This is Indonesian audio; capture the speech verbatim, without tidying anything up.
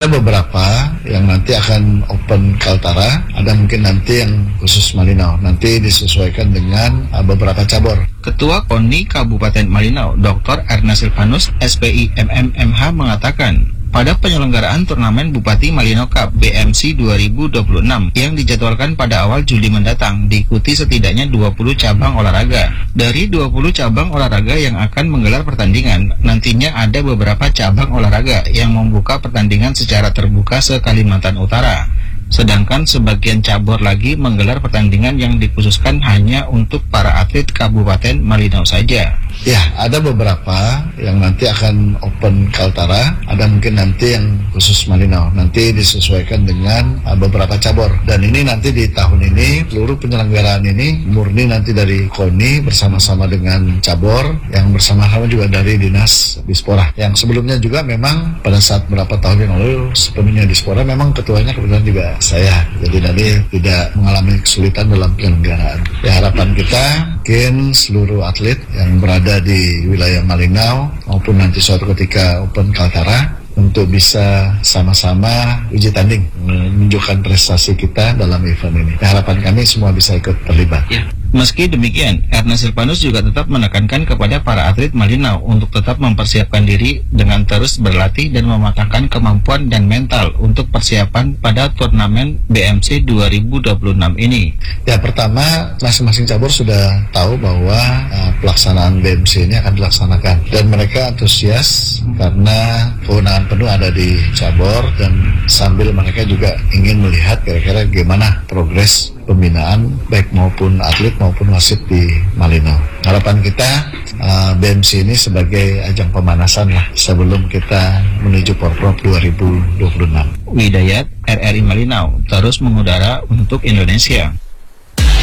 beberapa yang nanti akan open Kaltara, ada mungkin nanti yang khusus Malinau, nanti disesuaikan dengan uh, beberapa cabur. Ketua K O N I Kabupaten Malinau, Doktor Erna Silvanus, S P I M M M H mengatakan, pada penyelenggaraan turnamen Bupati Malinau Cup B M C dua ribu dua puluh enam yang dijadwalkan pada awal Juli mendatang, diikuti setidaknya dua puluh cabang olahraga. Dari dua puluh cabang olahraga yang akan menggelar pertandingan, nantinya ada beberapa cabang olahraga yang membuka pertandingan secara terbuka se-Kalimantan Utara. Sedangkan sebagian cabur lagi menggelar pertandingan yang dikhususkan hanya untuk para atlet Kabupaten Malinau saja. Ya, ada beberapa yang nanti akan open Kaltara, ada mungkin nanti yang khusus Malinau, nanti disesuaikan dengan uh, beberapa cabur. Dan ini nanti di tahun ini, seluruh penyelenggaraan ini murni nanti dari K O N I bersama-sama dengan cabur, yang bersama-sama juga dari Dinas Dispora. Yang sebelumnya juga memang pada saat beberapa tahun yang lalu sepenuhnya Dispora, memang ketuanya kebetulan juga saya. Jadi nanti tidak mengalami kesulitan dalam penyelenggaraan. Ya, harapan kita mungkin seluruh atlet yang berada di wilayah Malinau maupun nanti suatu ketika open Kaltara untuk bisa sama-sama uji tanding menunjukkan prestasi kita dalam event ini. Ya, harapan kami semua bisa ikut terlibat. Ya. Meski demikian, Erna Silvanus juga tetap menekankan kepada para atlet Malinau untuk tetap mempersiapkan diri dengan terus berlatih dan mematangkan kemampuan dan mental untuk persiapan pada turnamen B M C dua ribu dua puluh enam ini. Ya, pertama, masing-masing cabur sudah tahu bahwa uh, pelaksanaan B M C ini akan dilaksanakan, dan mereka antusias karena kewenangan penuh ada di cabur, dan sambil mereka juga ingin melihat kira-kira gimana progres pembinaan baik maupun atlet maupun wasit di Malinau. Harapan kita uh, B M C ini sebagai ajang pemanasan lah sebelum kita menuju Porprov dua ribu dua puluh enam. Widayat, R R I Malinau, terus mengudara untuk Indonesia.